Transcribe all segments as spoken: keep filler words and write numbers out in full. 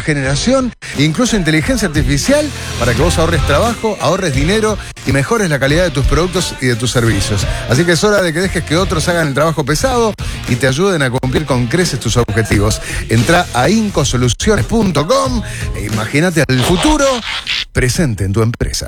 generación, incluso inteligencia artificial, para que vos ahorres trabajo, ahorres dinero y mejores la calidad de tus productos y de tus servicios. Así que es hora de que dejes que otros hagan el trabajo pesado y te ayuden a cumplir con creces tus objetivos. Entrá a incosoluciones punto com e imagínate al futuro presente en tu empresa.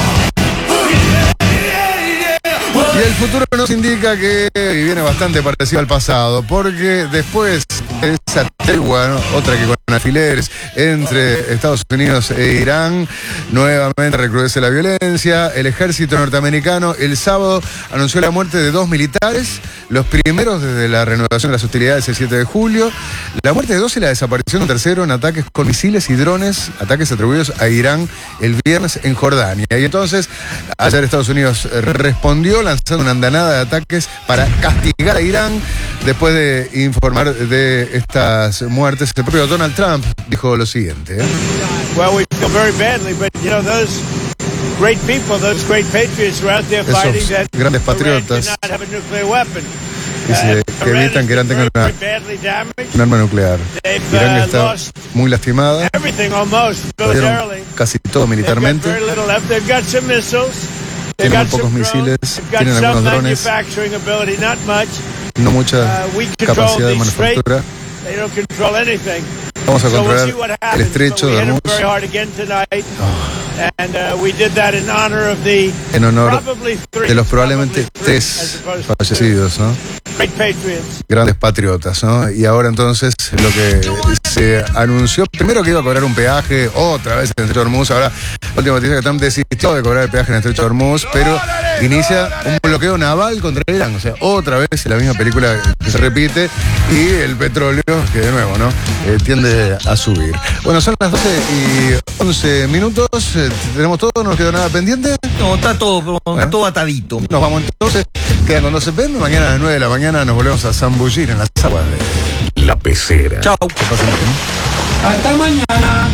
Y el futuro nos indica que viene bastante parecido al pasado, porque después de esa tregua, ¿no?, otra que con alfileres entre Estados Unidos e Irán, nuevamente recrudece la violencia. El ejército norteamericano el sábado anunció la muerte de dos militares, los primeros desde la renovación de las hostilidades el siete de julio, la muerte de dos y la desaparición de un tercero en ataques con misiles y drones, ataques atribuidos a Irán el viernes en Jordania. Y entonces, ayer Estados Unidos respondió lanzando una andanada de ataques para castigar a Irán después de informar de estas muertes. El propio Donald Trump dijo lo siguiente. ¿eh? Well, we feel very badly, but you know those great people, those great patriots are out there fighting that grandes patriotas Iran cannot have a nuclear weapon. Dice que evitan que Irán tenga una, un arma nuclear. Irán está muy lastimada, perdieron casi todo militarmente, tienen muy pocos misiles, tienen algunos drones, no mucha capacidad de manufactura. Vamos a controlar el estrecho de Hormuz. Oh. En honor de los probablemente tres fallecidos, ¿no? Grandes patriotas, ¿no? Y ahora entonces lo que se anunció, primero que iba a cobrar un peaje, otra vez en el estrecho de Hormuz. Ahora, la última noticia que Trump desistió de cobrar el peaje en el estrecho de Hormuz, pero inicia un bloqueo naval contra Irán. O sea, otra vez la misma película que se repite, y el petróleo, que de nuevo, ¿no? Eh, tiende a subir. Bueno, son las doce y once minutos. Eh, ¿Tenemos todo? ¿No nos quedó nada pendiente? No, está todo, bueno, está todo atadito. Nos vamos entonces. Quedan con doce pm. Mañana a las nueve de la mañana nos volvemos a zambullir en las aguas de La Pecera. Chao. Que pasen bien. Hasta mañana.